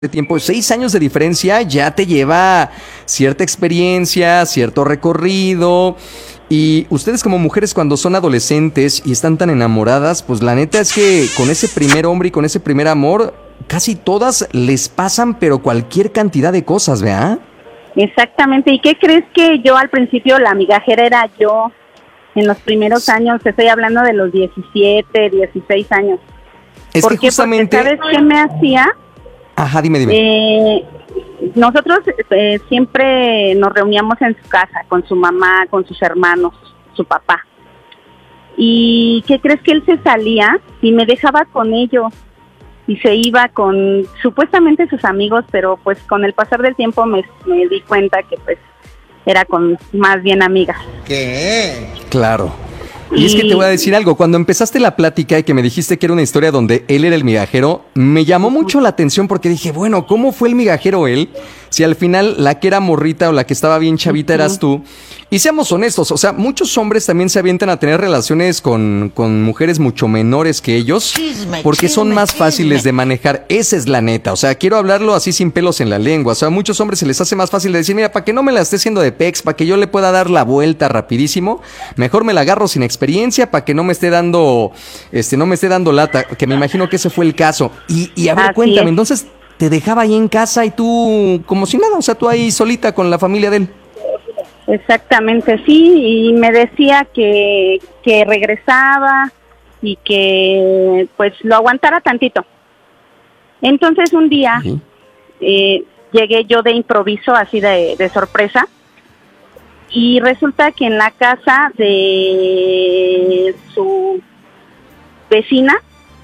de tiempo, 6 años de diferencia ya te lleva cierta experiencia, cierto recorrido. Y ustedes como mujeres cuando son adolescentes y están tan enamoradas, pues la neta es que con ese primer hombre y con ese primer amor, casi todas les pasan, pero cualquier cantidad de cosas, ¿verdad? Exactamente. ¿Y qué crees? Que yo al principio la migajera era yo en los primeros años? Te estoy hablando de los 17, 16 años. Es ¿Por que qué? justamente... Porque ¿sabes qué me hacía? Ajá, dime. Nosotros siempre nos reuníamos en su casa, con su mamá, con sus hermanos, su papá. ¿Y qué crees? Que él se salía y me dejaba con ellos y se iba con supuestamente sus amigos, pero pues con el pasar del tiempo me di cuenta que pues era con más bien amigas. ¿Qué? Claro. Y es que te voy a decir algo, cuando empezaste la plática y que me dijiste que era una historia donde él era el migajero, me llamó mucho la atención porque dije, bueno, ¿cómo fue el migajero él? Si al final la que era morrita o la que estaba bien chavita eras tú. Y seamos honestos, o sea, muchos hombres también se avientan a tener relaciones con mujeres mucho menores que ellos porque son más fáciles de manejar. Esa es la neta, o sea, quiero hablarlo así sin pelos en la lengua. O sea, a muchos hombres se les hace más fácil de decir, mira, para que no me la esté haciendo de pex, para que yo le pueda dar la vuelta rapidísimo, mejor me la agarro sin experiencia para que no me esté dando lata, que me imagino que ese fue el caso. Y a ver, Así cuéntame, es. entonces te dejaba ahí en casa y tú como si nada, o sea, tú ahí solita con la familia de él. Exactamente, sí, y me decía que regresaba y que pues lo aguantara tantito. Entonces un día Sí. llegué yo de improviso, así de sorpresa, y resulta que en la casa de su vecina,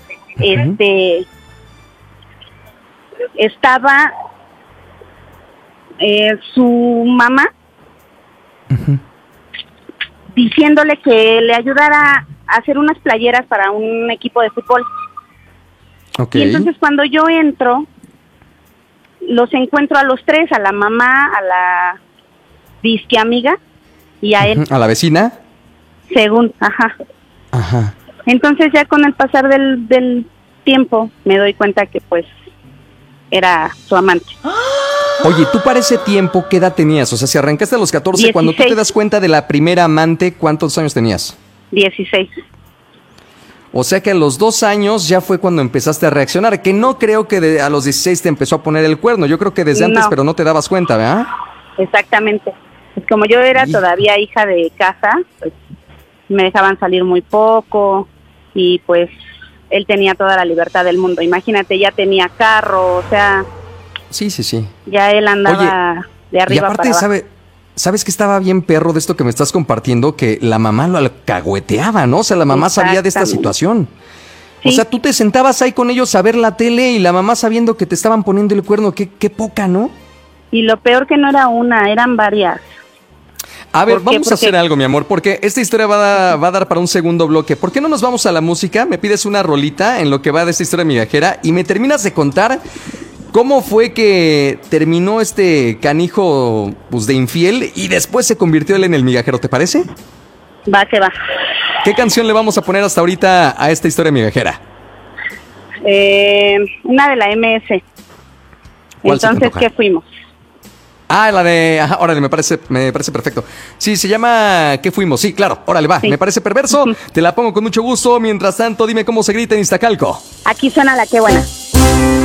estaba su mamá diciéndole que le ayudara a hacer unas playeras para un equipo de fútbol. Ok. Y entonces cuando yo entro, los encuentro a los tres, a la mamá, a la disque amiga y a él, ¿A la vecina? según, ajá. Ajá. Entonces ya con el pasar del tiempo me doy cuenta que pues era su amante. Oye, tú para ese tiempo, ¿qué edad tenías? O sea, si arrancaste a los 14, cuando tú te 16. das cuenta de la primera amante, ¿cuántos años tenías? 16. O sea que a los 2 años ya fue cuando empezaste a reaccionar, que no creo que a los 16 te empezó a poner el cuerno, yo creo que desde antes, No. pero no te dabas cuenta, ¿verdad? Exactamente. Pues como yo era Hijo. todavía hija de casa, pues me dejaban salir muy poco y pues él tenía toda la libertad del mundo. Imagínate, ya tenía carro, o sea, Sí, sí, sí. ya él andaba de Y arriba aparte, para abajo. ¿sabes que estaba bien perro de esto que me estás compartiendo? Que la mamá lo alcahueteaba, ¿no? O sea, la mamá sabía de esta Exactamente. situación. Sí. O sea, tú te sentabas ahí con ellos a ver la tele y la mamá sabiendo que te estaban poniendo el cuerno. Qué poca, ¿no? Y lo peor que no era una, eran varias. A ver, ¿Por qué? vamos a hacer algo, mi amor, porque esta historia va a dar para un segundo bloque. ¿Por qué no nos vamos a la música? Me pides una rolita en lo que va de esta historia migajera y me terminas de contar cómo fue que terminó este canijo pues, de infiel y después se convirtió él en el migajero, ¿te parece? Va que va. ¿Qué canción le vamos a poner hasta ahorita a esta historia migajera? Una de la MS. ¿Cuál se te Entonces, antoja? ¿qué fuimos? Ah, la de... Ajá, órale, me parece perfecto. Sí, se llama ¿Qué fuimos? Sí, claro, órale, va. Sí. Me parece perverso. Te la pongo con mucho gusto. Mientras tanto, dime cómo se grita en Iztacalco. Aquí suena la que buena.